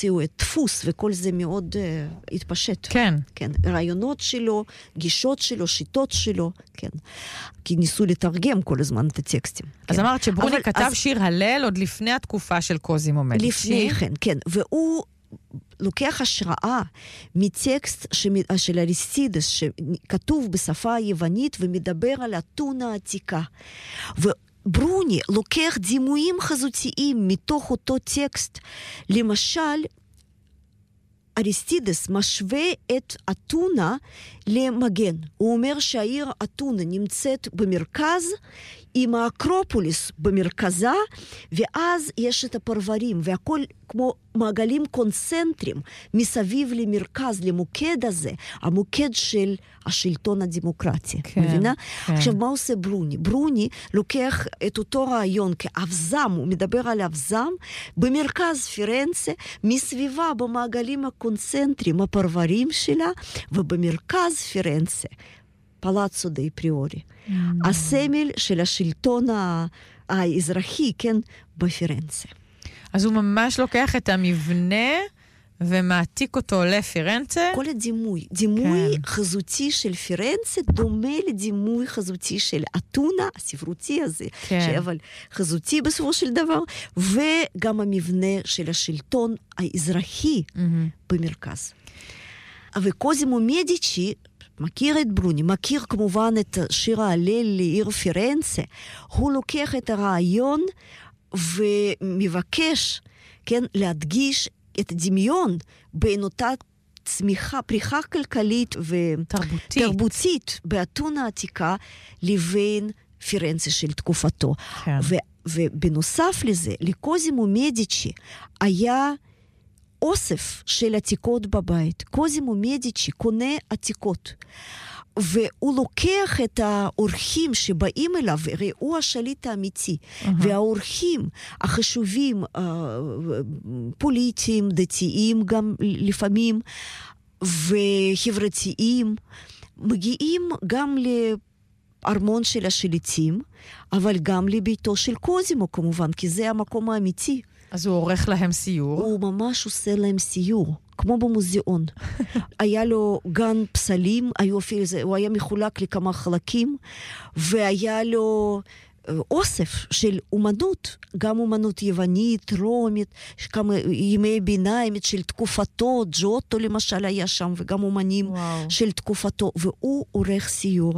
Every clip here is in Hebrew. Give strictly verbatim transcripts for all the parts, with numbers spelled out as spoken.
הוציאו את דפוס, וכל זה מאוד uh, התפשט. כן. כן, רעיונות שלו, גישות שלו, שיטות שלו, כן. כי ניסו לתרגם כל הזמן את הטקסטים. אז כן. אמרת שברוני אבל, כתב אז, שיר הלל עוד לפני התקופה של קוזימו מדיצ'י. לפני כן, כן. והוא לוקח השראה מטקסט של אריסטידס, שכתוב בשפה היוונית ומדבר על אתונה העתיקה. וברוני לוקח דימויים חזותיים מתוך אותו טקסט. למשל, אריסטידס משווה את אתונה למגן. הוא אומר שהעיר אתונה נמצאת במרכז, עם האקרופוליס במרכזה, ואז יש את הפרברים, והכל כמו מעגלים קונצנטרים, מסביב למרכז, למוקד הזה, המוקד של השלטון הדמוקרטי. כן, מבינה? כן. עכשיו, מה עושה ברוני? ברוני לוקח את אותו רעיון כאבזם, הוא מדבר על אבזם, במרכז פירנצה, מסביבה במעגלים הקונצנטרים, הפרברים שלה, ובמרכז פירנצה, פלאצו די פריורי. Mm. הסמל של השלטון האזרחי, כן, בפירנצה. אז הוא ממש לוקח את המבנה ומעתיק אותו לפירנצה. כל הדימוי, דימוי כן. חזותי של פירנצה דומה לדימוי חזותי של אתונה, הספרותי הזה, כן. שאבל חזותי בסופו של דבר, וגם המבנה של השלטון האזרחי mm-hmm. במרכז. וקוזימו מדיצ'י, מכיר את ברוני, מכיר כמובן את שיר ההלל לעיר פירנצה, הוא לוקח את הרעיון ומבקש, כן, להדגיש את הדמיון בין אותה צמיחה, פריחה כלכלית ותרבותית באתונה העתיקה לבין פירנצה של תקופתו. כן. ו, ובנוסף לזה, לקוזימו מדיצ'י היה אוסף של עתיקות בבית. קוזימו מדיצ'י קונה עתיקות. והוא לוקח את האורחים שבאים אליו, הרי הוא השליט האמיתי, uh-huh. והאורחים החשובים, פוליטיים, דתיים גם לפעמים, וחברתיים, מגיעים גם לארמון של השליטים, אבל גם לביתו של קוזימו כמובן, כי זה המקום האמיתי. אז הוא עורך להם סיור? הוא ממש עושה להם סיור, כמו במוזיאון. היה לו גן פסלים, היו אפילו, הוא היה מחולק לכמה חלקים, והיה לו אוסף של אומנות, גם אומנות יוונית, רומית, כמה ימי ביניים של תקופתו, ג'וטו למשל היה שם, וגם אומנים וואו. של תקופתו, והוא עורך סיור.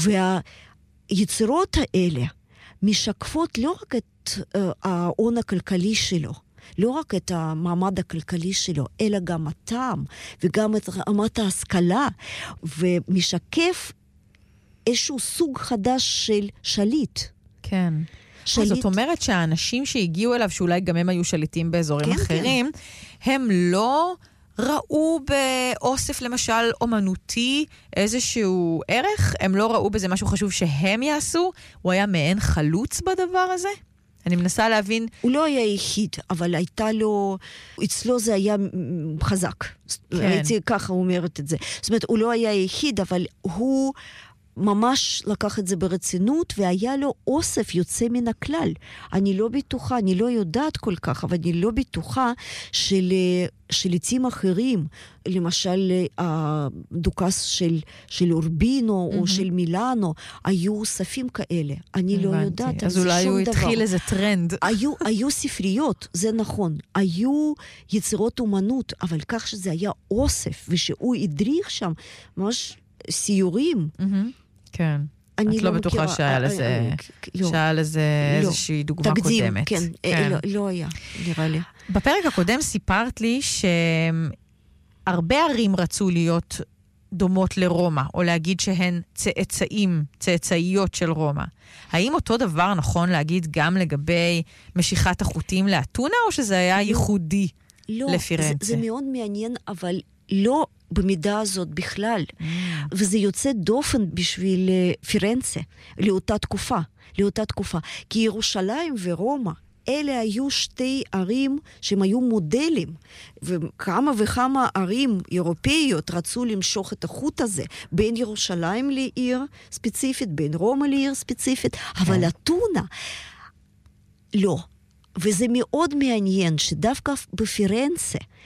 והיצירות האלה משקפות לא רק את uh, ההון הכלכלי שלו, לא רק את המעמד הכלכלי שלו, אלא גם הטעם, וגם את רמת ההשכלה, ומשקף איזשהו סוג חדש של שליט. כן. שליט. זאת אומרת שהאנשים שהגיעו אליו, שאולי גם הם היו שליטים באזורים כן, אחרים, כן. הם לא ראו באוסף למשל אומנותי איזשהו ערך, הם לא ראו בזה משהו חשוב שהם יעשו, הוא היה מעין חלוץ בדבר הזה? אני מנסה להבין. הוא לא היה יחיד, אבל הייתה לו, אצלו זה היה חזק. כן. הייתי ככה אומרת את זה. זאת אומרת, הוא לא היה יחיד, אבל הוא ממש לקח את זה ברצינות, והיה לו אוסף יוצא מן הכלל. אני לא בטוחה, אני לא יודעת כל כך, אבל אני לא בטוחה של שליטים אחרים, למשל הדוכס של, של אורבינו mm-hmm. או של מילאנו, היו אוספים כאלה. אני הבנתי. לא יודעת. אז אולי הוא התחיל איזה טרנד. היו, היו ספריות, זה נכון. היו יצירות אומנות, אבל כך שזה היה אוסף, ושהוא הדריך שם ממש סיורים. Mm-hmm. כן. את לא, לא בטוחה שהיה לזה, שהיה לזה איזושהי דוגמה קודמת. כן, לא היה, נראה לי. בפרק הקודם סיפרת לי שהרבה ערים רצו להיות דומות לרומא, או להגיד שהן צאצאים, צאצאיות של רומא. האם אותו דבר נכון להגיד גם לגבי משיכת החוטים לאתונה, או שזה היה ייחודי לפירנצה? לא, זה מאוד מעניין, אבל לא במידה הזאת בכלל. Mm. וזה יוצא דופן בשביל פירנצה, לאותה תקופה, לאותה תקופה. כי ירושלים ורומא, אלה היו שתי ערים שהם היו מודלים, וכמה וכמה ערים אירופאיות רצו למשוך את החוט הזה, בין ירושלים לעיר ספציפית, בין רומא לעיר ספציפית, אבל אתונה, לא. וזה מאוד מעניין שדווקא בפירנצה,